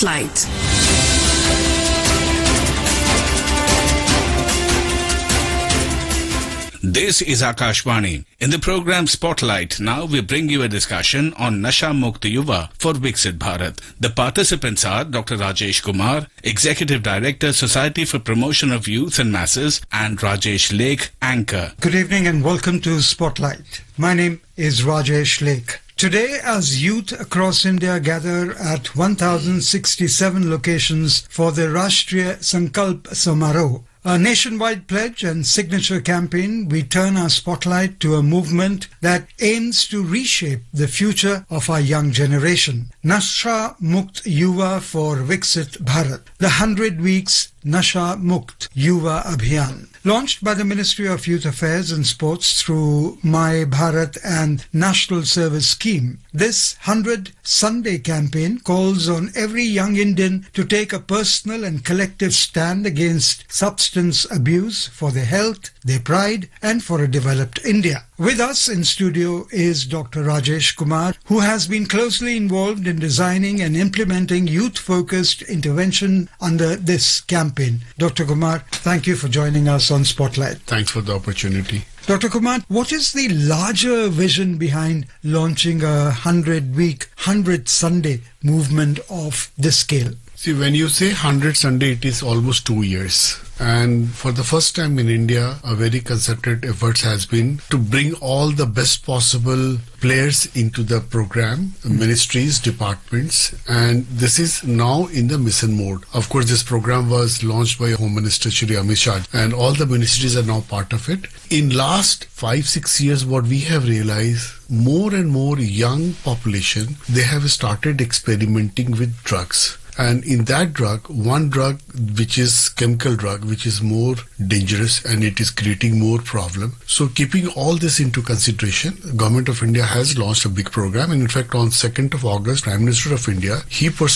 Spotlight. This is Akashvani. In the program Spotlight, now we bring you a discussion on Nasha Mukt Yuva for Viksit Bharat. The participants are Dr. Rajesh Kumar, Executive Director, Society for Promotion of Youth and Masses, and Rajesh Lake, Anchor. Good evening and welcome to Spotlight. My name is Rajesh Lake. Today, as youth across India gather at 1,067 locations for the Rashtriya Sankalp Samaroh, a nationwide pledge and signature campaign, we turn our spotlight to a movement that aims to reshape the future of our young generation. Nasha Mukt Yuva for Viksit Bharat, the 100 weeks Nasha Mukt Yuva Abhiyan. Launched by the Ministry of Youth Affairs and Sports through My Bharat and National Service Scheme, this 100 Sunday campaign calls on every young Indian to take a personal and collective stand against substance abuse for their health, their pride, and for a developed India. With us in studio is Dr. Rajesh Kumar, who has been closely involved in designing and implementing youth-focused intervention under this campaign. Dr. Kumar, thank you for joining us on Spotlight. Thanks for the opportunity. Dr. Kumar, what is the larger vision behind launching a 100-week, 100 Sunday movement of this scale? See, when you say 100 Sunday, it is almost 2 years. And for the first time in India, a very concerted effort has been to bring all the best possible players into the program, ministries, departments, and this is now in the mission mode. Of course, this program was launched by Home Minister Shri Amit Shah, and all the ministries are now part of it. In last 5-6 years, what we have realized, more and more young population, they have started experimenting with drugs. And in that drug, one drug which is chemical drug, which is more dangerous and it is creating more problem. So keeping all this into consideration, the Government of India has launched a big program. And in fact, on 2nd of August, Prime Minister of India, he personally